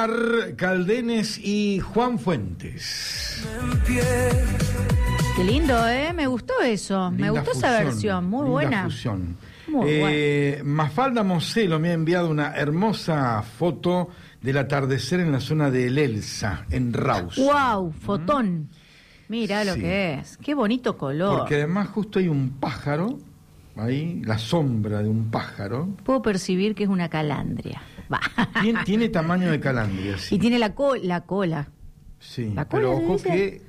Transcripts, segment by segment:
Caldenes y Juan Fuentes. Qué lindo, ¿eh? Me gustó eso. Linda Me gustó fusión, esa versión. Muy buena. Fusión. Muy buena. Mafalda Moselo me ha enviado una hermosa foto del atardecer en la zona de El Elsa, en Rawson. ¡Wow! Fotón. Mira lo que es. Qué bonito color. Porque además justo hay un pájaro, ahí, la sombra de un pájaro. Puedo percibir que es una calandria. Tiene tamaño de calandria, sí. Y tiene la cola. Sí, ¿La cola pero ojo dice?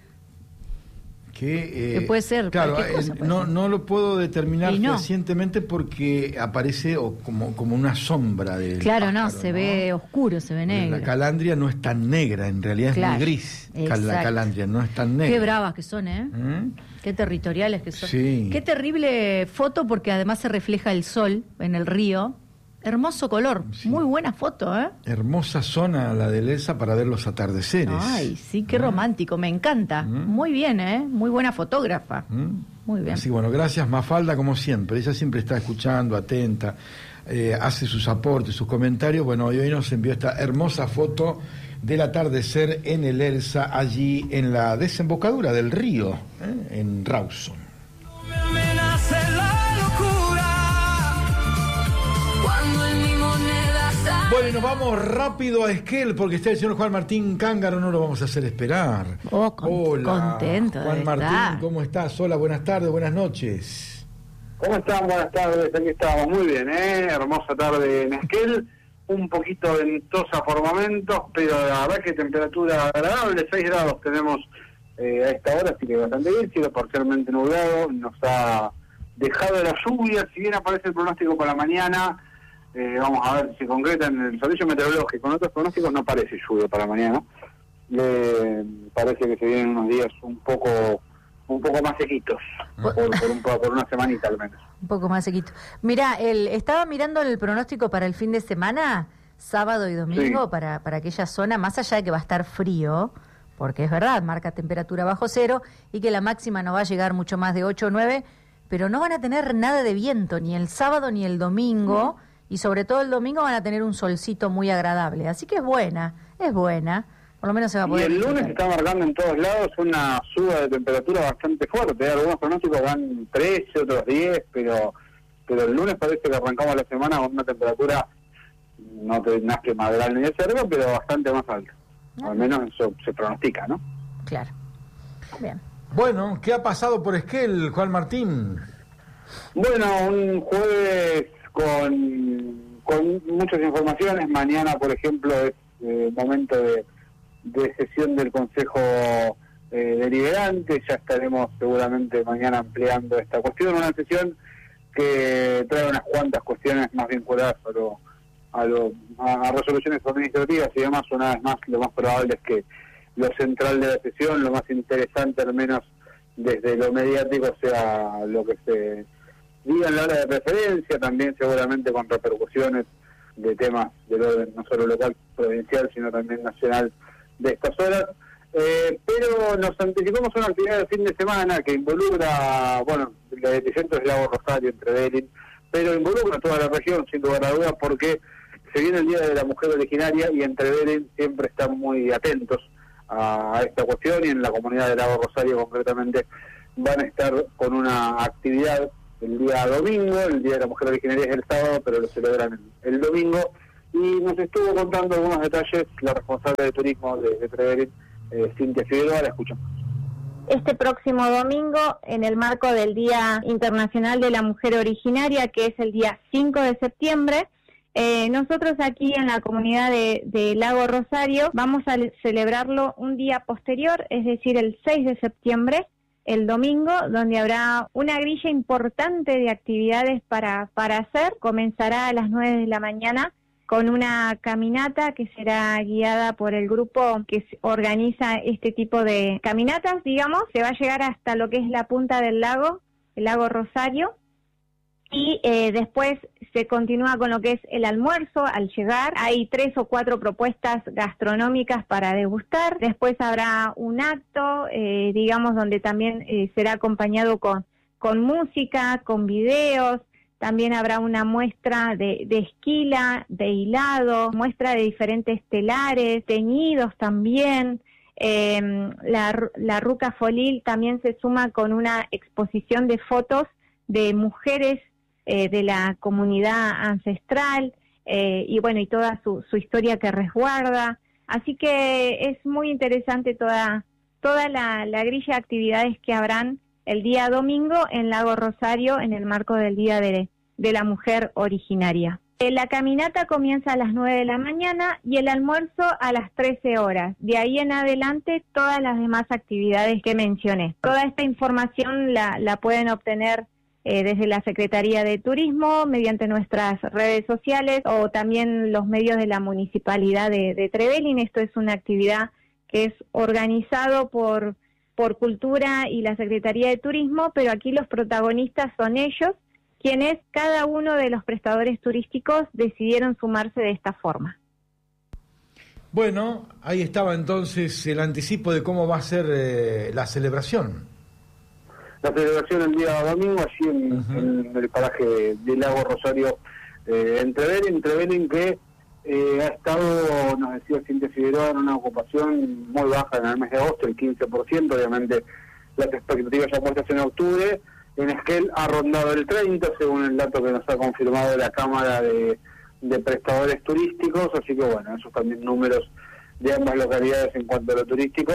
que puede ser, claro, cosa, no lo puedo determinar no. fehacientemente porque aparece como una sombra del Claro, pájaro, no, se ve oscuro, se ve negro. La calandria no es tan negra, en realidad es muy gris. La calandria no es tan negra. Qué bravas que son, ¿eh? Qué territoriales que son. Sí. Qué terrible foto porque además se refleja el sol en el río. Hermoso color, sí. Muy buena foto, ¿eh? Hermosa zona la de Elsa para ver los atardeceres. Ay, sí, qué romántico, me encanta. Muy bien, ¿eh? Muy buena fotógrafa. Muy bien. Así bueno, gracias Mafalda como siempre. Ella siempre está escuchando, atenta, hace sus aportes, sus comentarios. Bueno, y hoy nos envió esta hermosa foto del atardecer en el Elsa, allí en la desembocadura del río, en Rawson. Bueno, y nos vamos rápido a Esquel porque está el señor Juan Martín Cángaro, no lo vamos a hacer esperar. Hola, contento Juan de Martín, estar. ¿cómo estás? Hola, buenas tardes, buenas noches. ¿Cómo están? Buenas tardes, aquí estamos muy bien, hermosa tarde en Esquel, un poquito ventosa por momentos, pero la verdad que temperatura agradable, 6 grados tenemos a esta hora, así que bastante bien, cielo parcialmente nublado, nos ha dejado la lluvia, si bien aparece el pronóstico para mañana. Vamos a ver si se concreta en el servicio meteorológico. Con otros pronósticos no parece lluvia para mañana. Parece que se vienen unos días un poco más sequitos, por una semanita al menos. Un poco más sequito. Mirá, estaba mirando el pronóstico para el fin de semana, sábado y domingo, sí. para aquella zona, más allá de que va a estar frío, porque es verdad, marca temperatura bajo cero, y que la máxima no va a llegar mucho más de 8 o 9, pero no van a tener nada de viento, ni el sábado ni el domingo, y sobre todo el domingo van a tener un solcito muy agradable. Así que es buena, por lo menos se va a poder. Y el lunes se está marcando en todos lados una suba de temperatura bastante fuerte. Algunos pronósticos dan 13, otros 10, pero el lunes parece que arrancamos la semana con una temperatura, no es primaveral ni de cerdo, pero bastante más alta. Al menos eso se pronostica, ¿no? Claro. Bien. Bueno, ¿qué ha pasado por Esquel, Juan Martín? Bueno, un jueves con muchas informaciones. Mañana, por ejemplo, es momento de sesión del Consejo Deliberante. Ya estaremos seguramente mañana ampliando esta cuestión. Una sesión que trae unas cuantas cuestiones más vinculadas a resoluciones administrativas y demás. Una vez más, lo más probable es que lo central de la sesión, lo más interesante al menos desde lo mediático, sea lo que se diga en la hora de referencia, también seguramente con repercusiones de temas del orden no solo local, provincial, sino también nacional de estas horas. Pero nos anticipamos a una actividad de fin de semana que involucra, el epicentro es Lago Rosario, entre Belín, pero involucra toda la región, sin lugar a dudas, porque se viene el Día de la Mujer Originaria y entre Belín siempre están muy atentos a esta cuestión, y en la comunidad de Lago Rosario concretamente van a estar con una actividad el día domingo. El Día de la Mujer Originaria es el sábado, pero lo celebran el domingo, y nos estuvo contando algunos detalles la responsable de turismo de Treverín, Cintia Figueroa. La escuchamos. Este próximo domingo, en el marco del Día Internacional de la Mujer Originaria, que es el día 5 de septiembre, nosotros aquí en la comunidad de Lago Rosario vamos a celebrarlo un día posterior, es decir, el 6 de septiembre, el domingo, donde habrá una grilla importante de actividades para hacer. Comenzará a las 9 de la mañana con una caminata que será guiada por el grupo que organiza este tipo de caminatas, digamos. Se va a llegar hasta lo que es la punta del lago, el Lago Rosario, y después se continúa con lo que es el almuerzo. Al llegar hay 3 o 4 propuestas gastronómicas para degustar. Después habrá un acto, donde también será acompañado con música, con videos. también habrá una muestra de esquila, de hilado, muestra de diferentes telares, teñidos también. La Ruca Folil también se suma con una exposición de fotos de mujeres de la comunidad ancestral, y bueno, y toda su historia que resguarda. Así que es muy interesante toda la grilla de actividades que habrán el día domingo en Lago Rosario en el marco del Día de la Mujer Originaria. La caminata comienza a las 9 de la mañana y el almuerzo a las 13 horas. De ahí en adelante todas las demás actividades que mencioné. Toda esta información la pueden obtener desde la Secretaría de Turismo, mediante nuestras redes sociales o también los medios de la Municipalidad de Trevelin. Esto es una actividad que es organizado por Cultura y la Secretaría de Turismo, pero aquí los protagonistas son ellos, quienes cada uno de los prestadores turísticos decidieron sumarse de esta forma. Bueno, ahí estaba entonces el anticipo de cómo va a ser la celebración. La celebración el día domingo, allí en el paraje del Lago Rosario, en Trevelin, que ha estado, nos decía Cintia Figueroa, en una ocupación muy baja en el mes de agosto, el 15%, obviamente las expectativas ya puestas en octubre. En Esquel ha rondado el 30%, según el dato que nos ha confirmado la Cámara de Prestadores Turísticos, así que bueno, esos también números de ambas localidades en cuanto a lo turístico.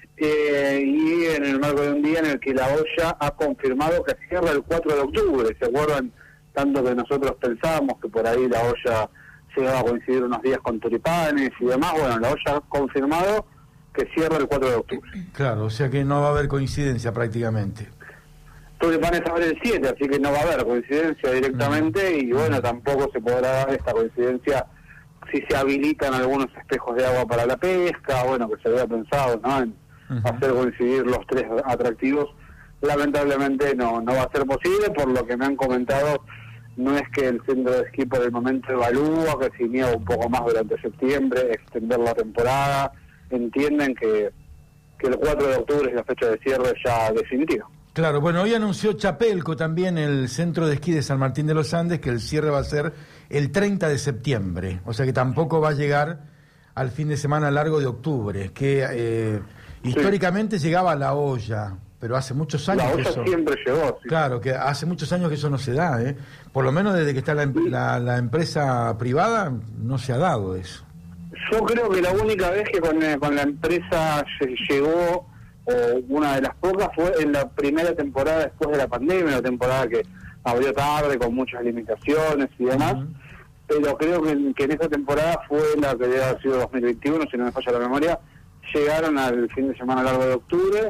Y en el marco de un día en el que la olla ha confirmado que cierra el 4 de octubre, ¿se acuerdan? Tanto que nosotros pensábamos que por ahí la olla se iba a coincidir unos días con tulipanes y demás. Bueno, la olla ha confirmado que cierra el 4 de octubre. Claro, o sea que no va a haber coincidencia prácticamente. Tulipanes abre el 7, así que no va a haber coincidencia directamente, y bueno, tampoco se podrá dar esta coincidencia si se habilitan algunos espejos de agua para la pesca, bueno, que se había pensado, ¿no?, en hacer coincidir los tres atractivos. Lamentablemente no va a ser posible, por lo que me han comentado. No es que el centro de esquí por el momento evalúa que si nieva un poco más durante septiembre, extender la temporada. Entienden que el 4 de octubre es la fecha de cierre ya definitiva. Claro, bueno, hoy anunció Chapelco también, el centro de esquí de San Martín de los Andes, que el cierre va a ser el 30 de septiembre, o sea que tampoco va a llegar al fin de semana largo de octubre, que históricamente llegaba a la olla, pero hace muchos años la olla que eso siempre llegó. Sí. Claro, que hace muchos años que eso no se da, por lo menos desde que está la empresa privada no se ha dado eso. Yo creo que la única vez que con la empresa llegó, o una de las pocas, fue en la primera temporada después de la pandemia, la temporada que abrió tarde con muchas limitaciones y demás. Pero creo que en esa temporada fue la que debe haber sido 2021, si no me falla la memoria. Llegaron al fin de semana largo de octubre,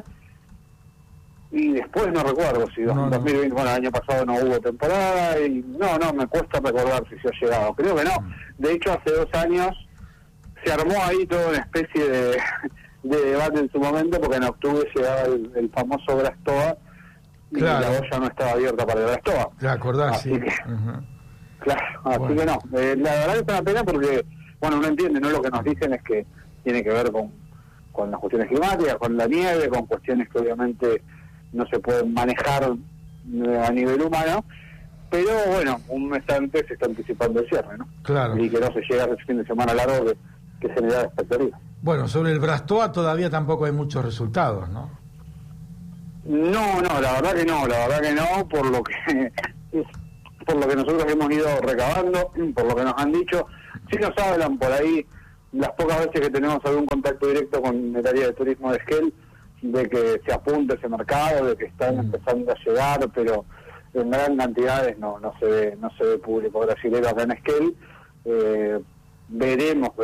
y después no recuerdo si 2020, bueno, el año pasado no hubo temporada, y no, me cuesta recordar si se ha llegado. Creo que no. De hecho, hace 2 años se armó ahí toda una especie de debate en su momento, porque en octubre llegaba el famoso Brastoa, y la olla no estaba abierta para el Brastoa. ¿Te acordás? Así que, claro, así que no. La verdad es una pena porque, bueno, uno entiende, ¿no? Lo que nos dicen es que tiene que ver con las cuestiones climáticas, con la nieve, con cuestiones que obviamente no se pueden manejar a nivel humano, pero bueno, un mes antes se está anticipando el cierre, ¿no? Claro. Y que no se llega ese fin de semana largo que genera expectativas. Bueno, sobre el Brastoa todavía tampoco hay muchos resultados, ¿no? No, la verdad que no, por lo que nosotros hemos ido recabando, por lo que nos han dicho. Sí nos hablan por ahí, las pocas veces que tenemos algún contacto directo con el área de turismo de Esquel, de que se apunta ese mercado, de que están empezando a llegar, pero en gran cantidades no se ve público brasilero acá en Esquel. Veremos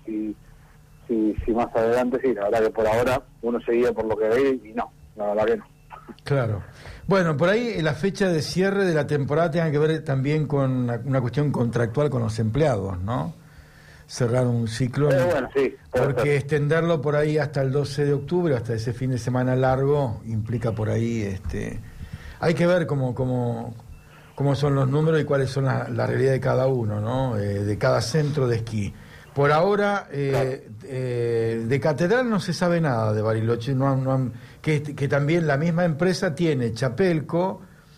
si más adelante sí. La verdad que por ahora uno seguía por lo que ve y no, la verdad que no. Claro. Bueno, por ahí la fecha de cierre de la temporada tenga que ver también con una cuestión contractual con los empleados, ¿no? Cerrar un ciclo, bueno, sí, porque extenderlo por ahí hasta el 12 de octubre, hasta ese fin de semana largo, implica por ahí, hay que ver cómo son los números y cuáles son la realidad de cada uno, ¿no? De cada centro de esquí. Por ahora, de Catedral no se sabe nada de Bariloche, que también la misma empresa tiene Chapelco,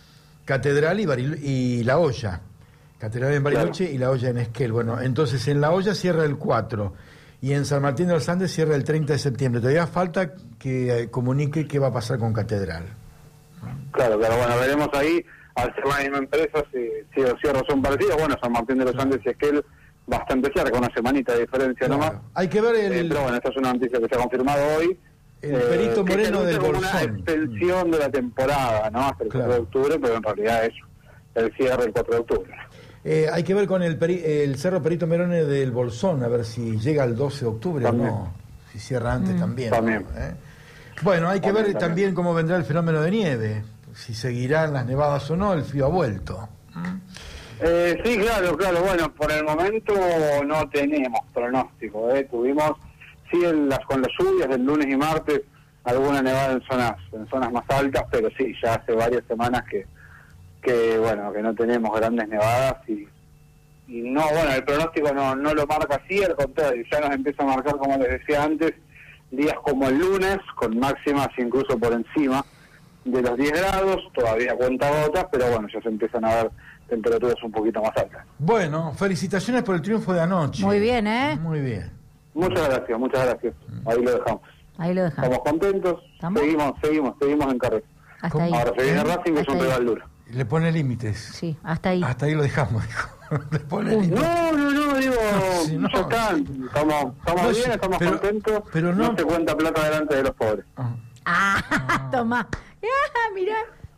Catedral y La Hoya. Catedral en Bariloche y La Hoya en Esquel. Bueno, entonces en La Hoya cierra el 4 y en San Martín de los Andes cierra el 30 de septiembre. Todavía falta que comunique qué va a pasar con Catedral. Claro, bueno, veremos ahí, al ser la misma empresa, si los cierres son parecidos. Bueno, San Martín de los Andes y Esquel bastante cerca, una semanita de diferencia nomás. Hay que ver pero bueno, esta es una noticia que se ha confirmado hoy. El Perito Moreno del Bolsón. Una extensión de la temporada, ¿no? Hasta el 4 de octubre, pero en realidad es el cierre el 4 de octubre. Hay que ver con el Cerro Perito Moreno del Bolsón, a ver si llega el 12 de octubre también. o no. Si cierra antes también. También. Bueno, hay que ver también cómo vendrá el fenómeno de nieve. Si seguirán las nevadas o no, el frío ha vuelto. Sí, claro. Bueno, por el momento no tenemos pronóstico. Tuvimos, sí, con las lluvias del lunes y martes, alguna nevada en zonas más altas, pero sí, ya hace varias semanas que no tenemos grandes nevadas y no, bueno, el pronóstico no lo marca así, al contrario, ya nos empieza a marcar, como les decía antes, días como el lunes, con máximas incluso por encima de los 10 grados, todavía cuenta gotas, pero bueno, ya se empiezan a ver temperaturas un poquito más altas. Bueno, felicitaciones por el triunfo de anoche. Muy bien, ¿eh? Muy bien. Muchas gracias. Ahí lo dejamos. Estamos contentos, seguimos en carrera. Hasta ahí. Ahora se viene Racing, que es un rival duro. Le pone límites. Sí, hasta ahí. Hasta ahí lo dejamos, dijo. Le pone límites. No, digo, Sí, no. ya está, estamos bien, estamos contentos, pero no se cuenta plata delante de los pobres. Toma. Mirá.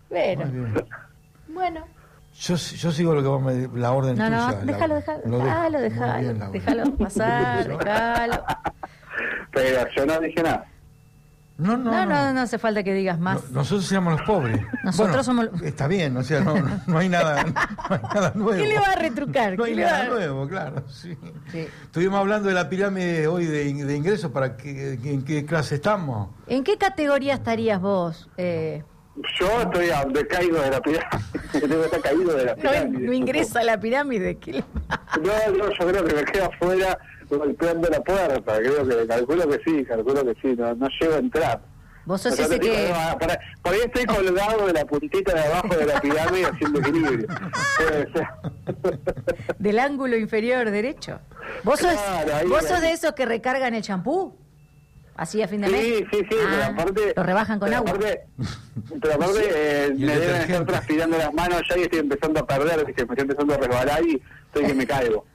Bueno. Yo sigo lo que vos la orden tuya. No, déjalo. Déjalo pasar, déjalo. Pero yo no dije nada. No hace falta que digas más. Nosotros somos los pobres. Nosotros somos. Está bien, o sea, no hay nada nuevo. ¿Qué le va a retrucar? No hay nada nuevo, claro, sí. Estuvimos hablando de la pirámide hoy de ingresos, ¿en qué clase estamos? ¿En qué categoría estarías vos? Yo estoy decaído de la pirámide. Está caído de la pirámide. No ingresa a la pirámide. No, yo creo que me quedo afuera golpeando la puerta. Calculo que sí. No llego a entrar. Vos sos ese que... Por ahí estoy colgado de la puntita de abajo de la pirámide haciendo equilibrio. Puede ser. Del ángulo inferior derecho. ¿Vos sos de esos que recargan el champú? ¿Así a fin de mes? Sí, pero aparte... ¿Lo rebajan con agua? Pero aparte me deben estar transpirando las manos ya y estoy empezando a perder, me estoy empezando a resbalar y estoy que me caigo.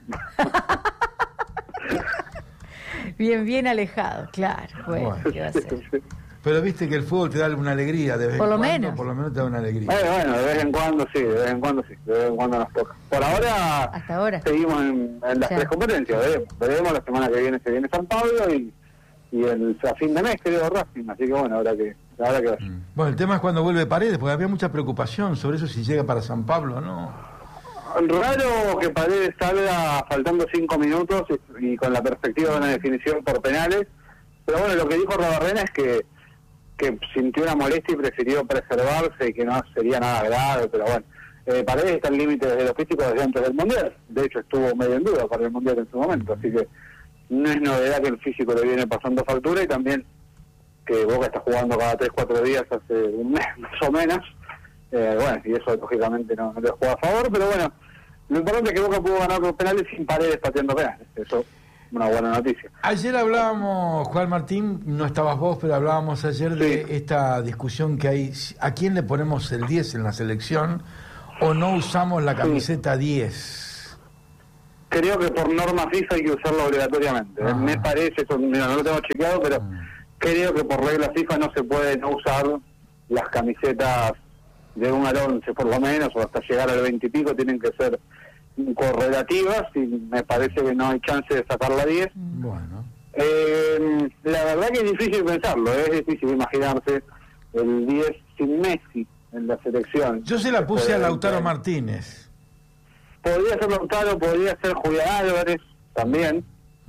Bien alejado, claro. Bueno, ¿qué va a ser? Pero viste que el fútbol te da una alegría de vez en cuando. Por lo menos te da una alegría. Bueno, de vez en cuando sí, de vez en cuando nos toca. Por ahora, hasta ahora seguimos en las tres competencias. Veremos la semana que viene se viene San Pablo y a fin de mes creo Racing, así que bueno, habrá que ver. Bueno, el tema es cuando vuelve Paredes, porque había mucha preocupación sobre eso, si llega para San Pablo, ¿no? Raro que Paredes salga faltando 5 minutos y con la perspectiva de una definición por penales, pero bueno, lo que dijo Rabarrena es que sintió una molestia y prefirió preservarse y que no sería nada grave, pero bueno, Paredes está en límite desde lo físico desde antes del Mundial, de hecho estuvo medio en duda para el Mundial en su momento, así que no es novedad que el físico le viene pasando factura y también que Boca está jugando cada 3-4 días hace un mes más o menos, bueno, y eso lógicamente no le juega a favor, pero bueno, lo importante es que Boca pudo ganar los penales sin Paredes pateando penales, eso una buena noticia. Ayer hablábamos, Juan Martín, no estabas vos, pero hablábamos ayer de esta discusión que hay, ¿a quién le ponemos el 10 en la selección o no usamos la camiseta 10? Creo que por norma FIFA hay que usarlo obligatoriamente. Me parece, eso, mira, no lo tengo chequeado, pero creo que por regla FIFA no se puede no usar las camisetas de 1 al 11 por lo menos, o hasta llegar al 20 y pico, tienen que ser correlativas y me parece que no hay chance de sacar la 10. Bueno. La verdad que es difícil pensarlo, es difícil imaginarse el 10 sin Messi en la selección. Yo se la puse a Lautaro Martínez. Podría ser Lautaro, podría ser Julián Álvarez también.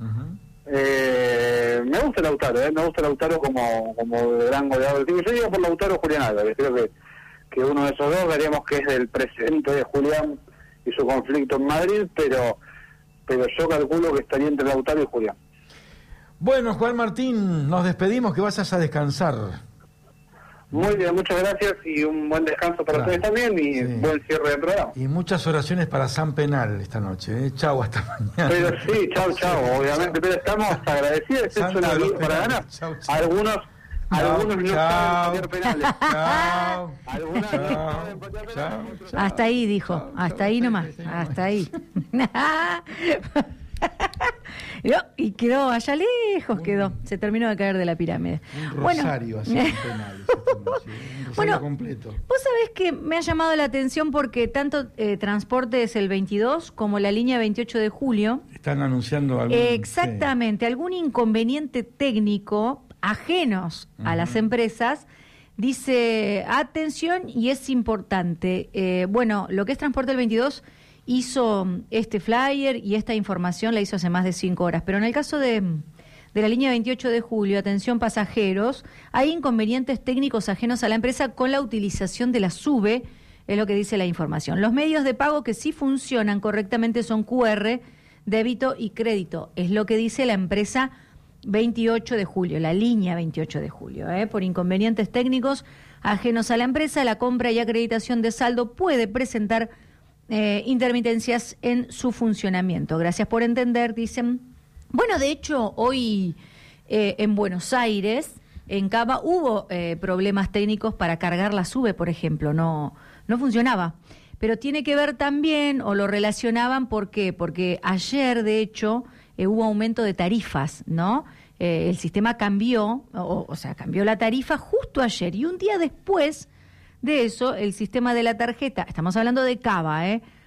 Me gusta Lautaro como gran goleador del equipo. Yo digo por Lautaro Julián Álvarez, creo que uno de esos dos, veremos que es el presente de Julián y su conflicto en Madrid, pero yo calculo que estaría entre Lautaro y Julián. Bueno, Juan Martín, nos despedimos, que vayas a descansar. Muy bien, muchas gracias y un buen descanso para ustedes también y buen cierre del programa. Y muchas oraciones para San Penal esta noche. Chau, hasta mañana. Pero sí, chau, obviamente, pero estamos agradecidos. Es una vida para ganar. Chau. Algunos no saben patear penales. Chau. Algunos no saben patear penales. Hasta ahí, dijo. Hasta ahí nomás. Hasta ahí. Y quedó allá lejos, quedó. Se terminó de caer de la pirámide. Un rosario así en penales. Un rosario completo. Vos sabés que me ha llamado la atención porque tanto Transportes el 22 como la línea 28 de julio están anunciando algún... Exactamente, algún inconveniente técnico ajenos a las empresas. Dice, atención, y es importante. Bueno, lo que es Transporte el 22 hizo este flyer y esta información la hizo hace más de 5 horas, pero en el caso de la línea 28 de julio, atención pasajeros, hay inconvenientes técnicos ajenos a la empresa con la utilización de la SUBE, es lo que dice la información. Los medios de pago que sí funcionan correctamente son QR, débito y crédito, es lo que dice la empresa 28 de julio, la línea 28 de julio. Por inconvenientes técnicos ajenos a la empresa, la compra y acreditación de saldo puede presentar intermitencias en su funcionamiento. Gracias por entender, dicen. Bueno, de hecho, hoy en Buenos Aires, en Cava, hubo problemas técnicos para cargar la SUBE, por ejemplo, no funcionaba. Pero tiene que ver también, o lo relacionaban, ¿por qué? Porque ayer, de hecho, hubo aumento de tarifas, ¿no? El sistema cambió, o sea, cambió la tarifa justo ayer, y un día después de eso, el sistema de la tarjeta, estamos hablando de Cava,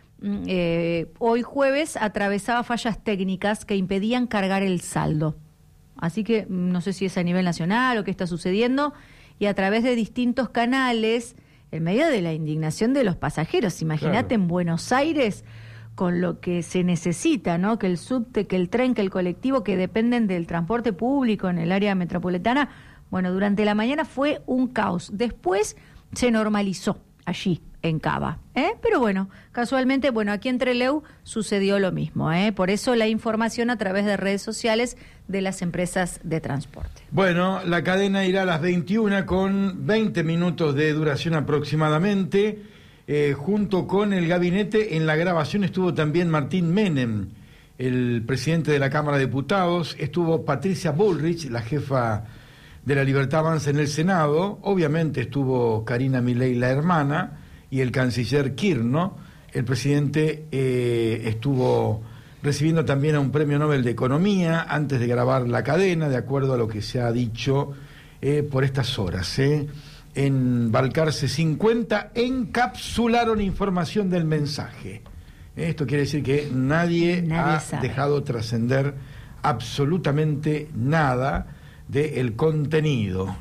hoy jueves atravesaba fallas técnicas que impedían cargar el saldo. Así que no sé si es a nivel nacional o qué está sucediendo, y a través de distintos canales, en medio de la indignación de los pasajeros, imagínate en Buenos Aires, con lo que se necesita, ¿no? Que el subte, que el tren, que el colectivo, que dependen del transporte público en el área metropolitana. Bueno, durante la mañana fue un caos. Después se normalizó allí en Cava, pero bueno, casualmente, aquí en Trelew sucedió lo mismo, por eso la información a través de redes sociales de las empresas de transporte. Bueno, la cadena irá a las 21 con 20 minutos de duración aproximadamente, junto con el gabinete. En la grabación estuvo también Martín Menem, el presidente de la Cámara de Diputados, estuvo Patricia Bullrich, la jefa de la Libertad Avanza en el Senado, obviamente estuvo Karina Milei, la hermana, y el canciller Kirchner. El presidente estuvo recibiendo también a un premio Nobel de Economía antes de grabar la cadena, de acuerdo a lo que se ha dicho por estas horas. En Balcarce 50 encapsularon información del mensaje. Esto quiere decir que nadie ha dejado trascender absolutamente nada del contenido.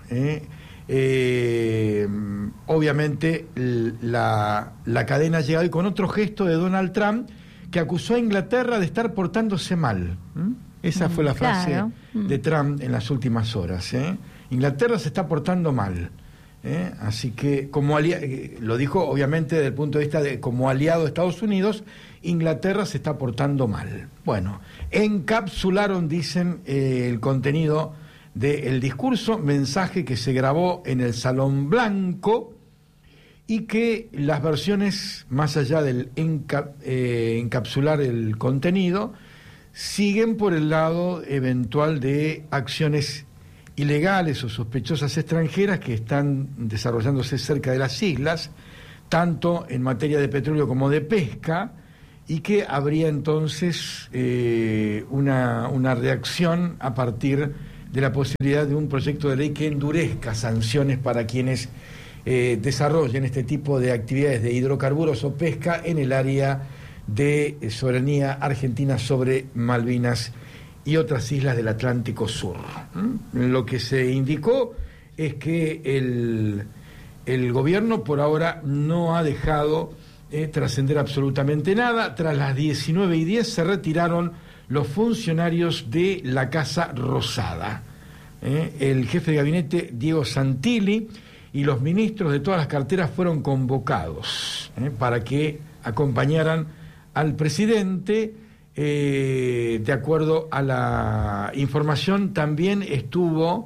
Obviamente la cadena llega hoy con otro gesto de Donald Trump, que acusó a Inglaterra de estar portándose mal. Esa fue la frase de Trump en las últimas horas. Inglaterra se está portando mal. Así que, lo dijo obviamente desde el punto de vista de como aliado de Estados Unidos, Inglaterra se está portando mal. Bueno, encapsularon, dicen, el contenido del discurso, mensaje que se grabó en el Salón Blanco, y que las versiones, más allá del encapsular el contenido, siguen por el lado eventual de acciones ilegales o sospechosas extranjeras que están desarrollándose cerca de las islas, tanto en materia de petróleo como de pesca, y que habría entonces una reacción a partir de la posibilidad de un proyecto de ley que endurezca sanciones para quienes desarrollen este tipo de actividades de hidrocarburos o pesca en el área de soberanía argentina sobre Malvinas y otras islas del Atlántico Sur. Lo que se indicó es que el gobierno por ahora no ha dejado trascender absolutamente nada. Tras las 19:10 se retiraron los funcionarios de la Casa Rosada. El jefe de gabinete, Diego Santilli, y los ministros de todas las carteras fueron convocados para que acompañaran al presidente. De acuerdo a la información, también estuvo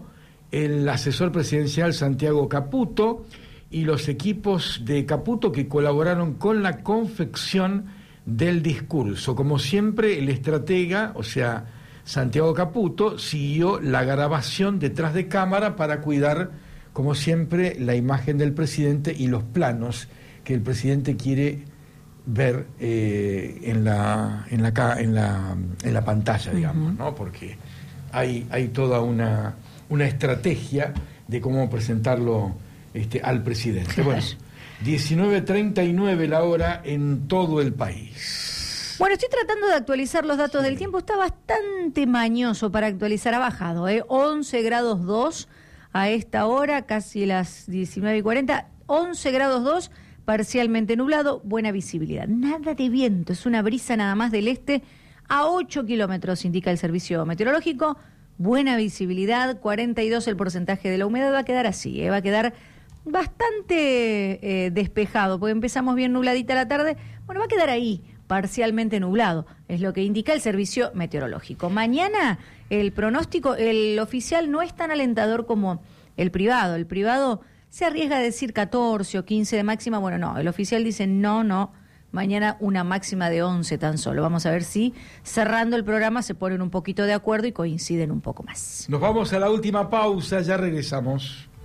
el asesor presidencial Santiago Caputo y los equipos de Caputo que colaboraron con la confección del discurso. Como siempre, el estratega, o sea, Santiago Caputo, siguió la grabación detrás de cámara para cuidar, como siempre, la imagen del presidente y los planos que el presidente quiere ver en la pantalla, digamos, ¿no? Porque hay toda una estrategia de cómo presentarlo al presidente. Bueno, 19:39 la hora en todo el país. Bueno, estoy tratando de actualizar los datos del tiempo. Está bastante mañoso para actualizar. Ha bajado, 11 grados 2 a esta hora, casi las 19:40. 11 grados 2, parcialmente nublado, buena visibilidad. Nada de viento, es una brisa nada más del este a 8 kilómetros, indica el servicio meteorológico. Buena visibilidad, 42 el porcentaje de la humedad. Va a quedar así, va a quedar bastante despejado, porque empezamos bien nubladita la tarde. Bueno, va a quedar ahí, parcialmente nublado, es lo que indica el servicio meteorológico. Mañana el pronóstico, el oficial no es tan alentador como el privado. El privado se arriesga a decir 14 o 15 de máxima. Bueno, no, el oficial dice no, mañana una máxima de 11 tan solo. Vamos a ver si cerrando el programa se ponen un poquito de acuerdo y coinciden un poco más. Nos vamos a la última pausa, ya regresamos.